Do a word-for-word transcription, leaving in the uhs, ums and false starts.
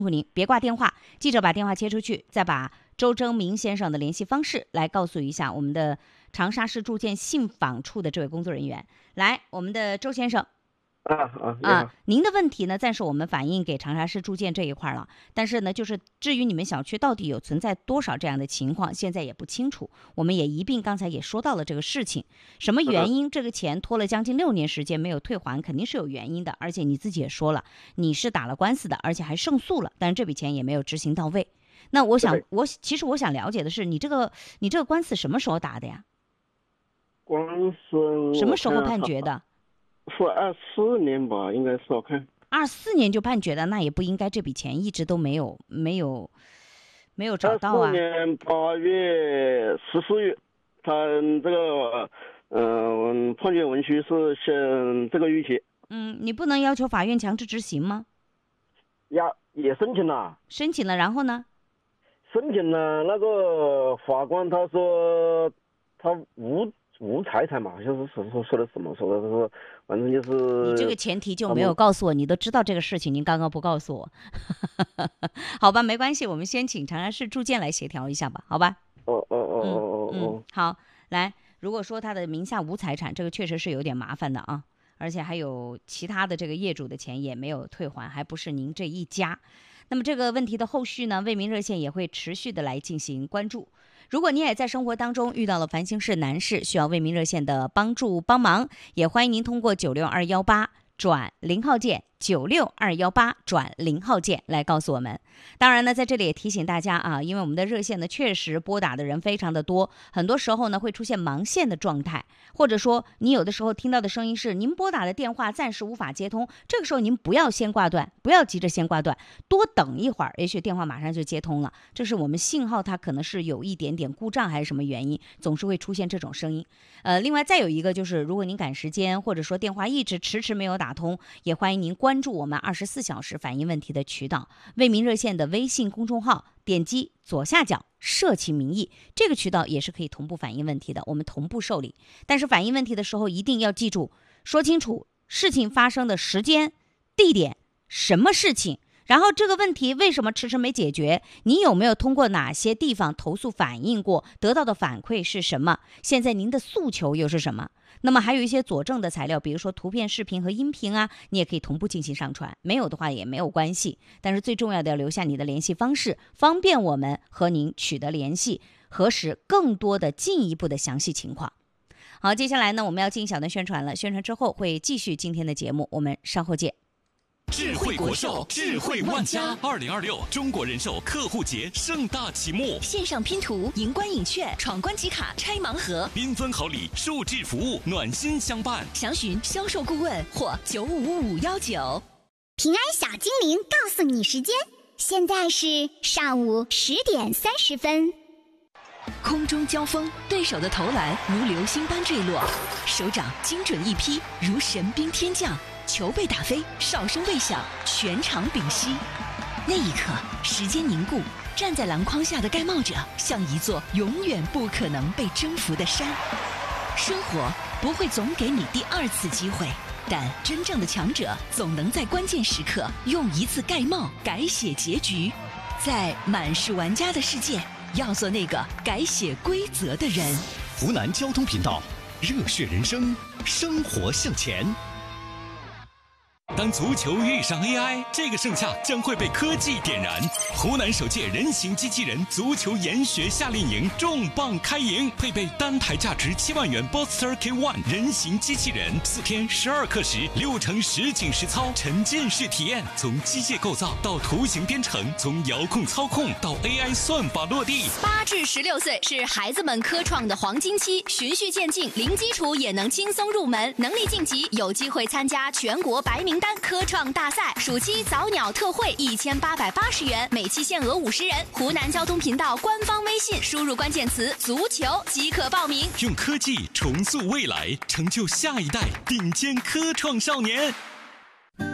您别挂电话，记者把电话接出去，再把周征明先生的联系方式来告诉一下我们的长沙市住建信访处的这位工作人员。来，我们的周先生。 啊啊啊！您的问题呢，暂时我们反映给长沙市住建这一块了，但是呢，就是至于你们小区到底有存在多少这样的情况，现在也不清楚。我们也一并刚才也说到了这个事情，什么原因这个钱拖了将近六年时间没有退还，肯定是有原因的。而且你自己也说了，你是打了官司的，而且还胜诉了，但是这笔钱也没有执行到位。那我想，我其实我想了解的是，你这个你这个官司什么时候打的呀？ 官司什么时候判决的？ 是二四年吧，应该是我看。 二四年就判决的，那也不应该这笔钱一直都没有没有没有找到啊。 二四年八月十四日，他这个嗯、呃、判决文书是写这个日期。 嗯，你不能要求法院强制执行吗？ 呀，也申请了。 申请了，然后呢？ 申请了，那个法官他说他无。无财产嘛，好像是说说的什么，说的是，反正就是。 你这个前提就没有告诉我，你都知道这个事情，您刚刚不告诉我，好吧，没关系，我们先请长沙市住建来协调一下吧，好吧？ 哦哦哦哦哦哦，好，来，如果说他的名下无财产，这个确实是有点麻烦的啊，而且还有其他的这个业主的钱也没有退还，还不是您这一家。那么这个问题的后续呢，为民热线也会持续的来进行关注。如果你也在生活当中遇到了烦心事难事，需要为民热线的帮助帮忙，也欢迎您通过九六二幺八转零号键九六二幺八转零号键来告诉我们。当然呢，在这里也提醒大家啊，因为我们的热线呢确实拨打的人非常的多，很多时候呢会出现忙线的状态，或者说你有的时候听到的声音是您拨打的电话暂时无法接通，这个时候您不要先挂断，不要急着先挂断，多等一会儿，也许电话马上就接通了。这是我们信号它可能是有一点点故障还是什么原因，总是会出现这种声音。呃，另外再有一个就是，如果您赶时间，或者说电话一直迟迟没有打通，也欢迎您关注我们二十四小时反映问题的渠道，为民热线的微信公众号，点击左下角社企民意，这个渠道也是可以同步反映问题的，我们同步受理。但是反映问题的时候一定要记住，说清楚事情发生的时间、地点，什么事情，然后这个问题为什么迟迟没解决，你有没有通过哪些地方投诉反映过，得到的反馈是什么，现在您的诉求又是什么。那么还有一些佐证的材料，比如说图片、视频和音频啊，你也可以同步进行上传，没有的话也没有关系，但是最重要的要留下你的联系方式，方便我们和您取得联系，核实更多的进一步的详细情况。好，接下来呢我们要进小段宣传了，宣传之后会继续今天的节目，我们稍后见。 智慧国寿，智慧万家。二零二六中国人寿客户节盛大启幕， 线上拼图、赢观影券、闯关集卡、拆盲盒， 缤纷好礼，数字服务，暖心相伴。 详询销售顾问或九五五幺九。 平安小精灵告诉你时间，现在是上午十点三十分。 空中交锋，对手的投篮如流星般坠落，手掌精准一劈，如神兵天降。球被打飞，哨声未响，全场屏息。那一刻，时间凝固，站在篮筐下的盖帽者像一座永远不可能被征服的山。生活不会总给你第二次机会，但真正的强者总能在关键时刻用一次盖帽改写结局。在满是玩家的世界，要做那个改写规则的人。 湖南交通频道，热血人生，生活向前。 当足球遇上 A I， 这个盛夏将会被科技点燃。湖南首届人形机器人足球研学夏令营重磅开营，配备单台价值七万元 Boxster K 一 人形机器人，四天十二课时，六成实景实操，沉浸式体验，从机械构造到图形编程，从遥控操控到 A I 算法落地。 八至十六岁是孩子们科创的黄金期，循序渐进，零基础也能轻松入门，能力晋级有机会参加全国白名单科创大赛。暑期早鸟特惠一千八百八十元，每期限额五十人。湖南交通频道官方微信输入关键词足球即可报名。 用科技重塑未来，成就下一代顶尖科创少年。